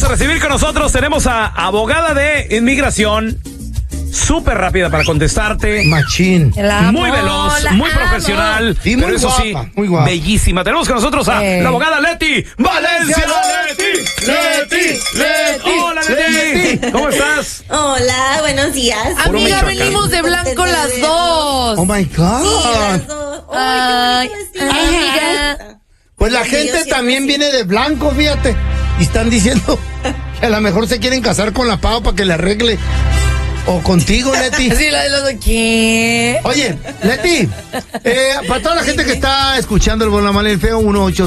vamos a recibir con nosotros. Tenemos a abogada de inmigración. Súper rápida para contestarte. Machín. Muy veloz, muy profesional. Y muy pero eso guapa, sí, muy guapa. Bellísima. Tenemos con nosotros a la abogada Leti Valencia. Leti. Hola, Leti. ¿Cómo estás? Hola, buenos días. Amiga, venimos de blanco las dos. Oh my God. Sí, las dos. Ay, amiga. Pues la gente también viene de blanco, fíjate. Y están diciendo que a lo mejor se quieren casar con la Pau para que le arregle. O contigo, Leti. Sí, la de los ¿qué? Oye, Leti, para toda la gente que está escuchando el Bueno, la Mala y el Feo,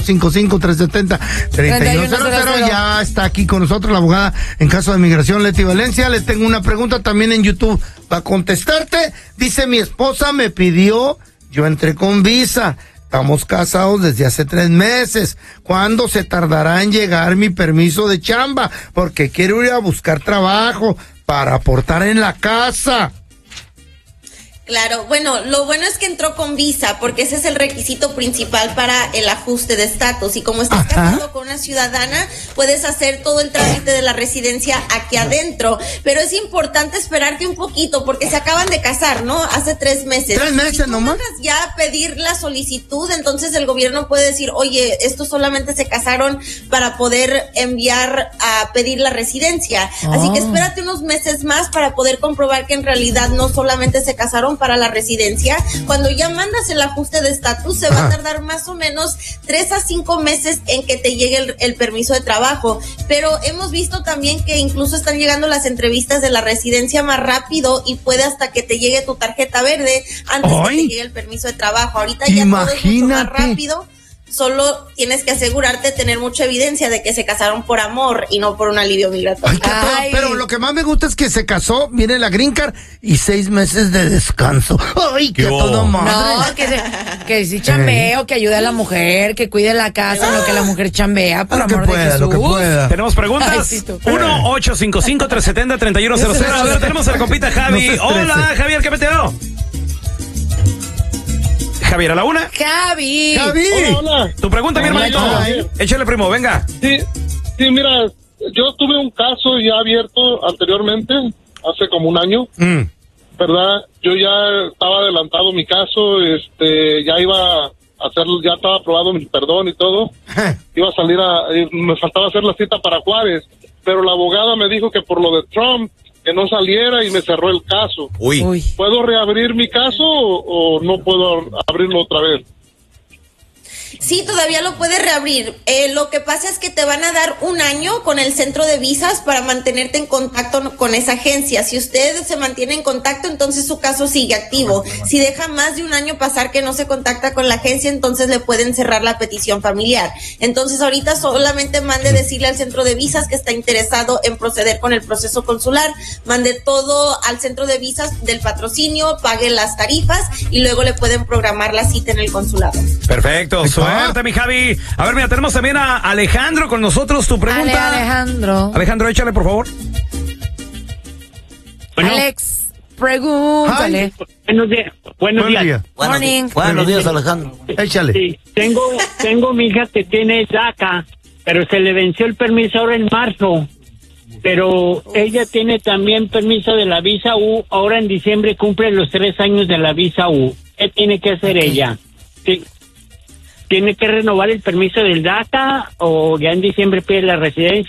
1-855-370-3100, ya está aquí con nosotros la abogada en caso de migración, Leti Valencia. Le tengo una pregunta también en YouTube para contestarte. Dice, mi esposa me pidió, yo entré con visa. Estamos casados desde hace 3 meses. ¿Cuándo se tardará en llegar mi permiso de chamba? Porque quiero ir a buscar trabajo para aportar en la casa. Claro, bueno, lo bueno es que entró con visa, porque ese es el requisito principal para el ajuste de estatus. Y como estás casado con una ciudadana, puedes hacer todo el trámite de la residencia aquí adentro. Pero es importante esperarte un poquito, porque se acaban de casar, ¿no? Hace 3 meses. 3 meses nomás. Si ya pedir la solicitud, entonces el gobierno puede decir, oye, estos solamente se casaron para poder enviar a pedir la residencia. Así que espérate unos meses más para poder comprobar que en realidad no solamente se casaron para la residencia. Cuando ya mandas el ajuste de estatus, se va a tardar más o menos 3 a 5 meses en que te llegue el permiso de trabajo. Pero hemos visto también que incluso están llegando las entrevistas de la residencia más rápido y puede hasta que te llegue tu tarjeta verde antes que te llegue el permiso de trabajo. Ahorita ya todo es mucho más rápido. Solo tienes que asegurarte de tener mucha evidencia de que se casaron por amor y no por un alivio migratorio. Pero lo que más me gusta es que se casó, viene la green card y 6 meses de descanso. ¡Ay, qué todo madre! No, que sí chambeo, que ayude a la mujer, que cuide la casa en lo que la mujer chambea, por amor de Jesús. Lo que pueda. Tenemos preguntas. 1-855-370-3100. A ver, tenemos al compita Javi. Hola, Javier, ¿qué peteo? Javier, a la una. Javi. Hola. Tu pregunta, mi hermanito. Échale, primo, venga. Sí, mira, yo tuve un caso ya abierto anteriormente, hace como 1 año, ¿verdad? Yo ya estaba adelantado mi caso, ya iba a hacer, ya estaba aprobado mi perdón y todo. Iba a salir me faltaba hacer la cita para Juárez, pero la abogada me dijo que por lo de Trump, que no saliera y me cerró el caso. Uy. ¿Puedo reabrir mi caso o no puedo abrirlo otra vez? Sí, todavía lo puedes reabrir. Lo que pasa es que te van a dar 1 año con el centro de visas para mantenerte en contacto con esa agencia. Si usted se mantiene en contacto, entonces su caso sigue activo. Si deja más de 1 año pasar que no se contacta con la agencia, entonces le pueden cerrar la petición familiar. Entonces ahorita solamente mande decirle al centro de visas que está interesado en proceder con el proceso consular. Mande todo al centro de visas del patrocinio, pague las tarifas y luego le pueden programar la cita en el consulado. Perfecto. Suerte, mi Javi. A ver, mira, tenemos también a Alejandro con nosotros. Tu pregunta. Alejandro, échale, por favor. Bueno. Alex, pregúntale. Buenos días. Buenos días. Buenos días, Alejandro. Échale. Sí, tengo mi hija que tiene DACA, pero se le venció el permiso ahora en marzo. Pero ella tiene también permiso de la visa U. Ahora en diciembre cumple los 3 años de la visa U. ¿Qué tiene que hacer ella? Sí. ¿Tiene que renovar el permiso del DACA o ya en diciembre pide la residencia?